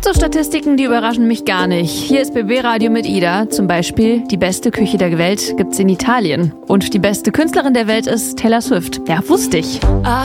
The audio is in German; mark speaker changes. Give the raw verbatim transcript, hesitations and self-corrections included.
Speaker 1: gibt so Statistiken, die überraschen mich gar nicht. Hier ist B B Radio mit Ida. Zum Beispiel, die beste Küche der Welt gibt's in Italien. Und die beste Künstlerin der Welt ist Taylor Swift. Ja, wusste ich.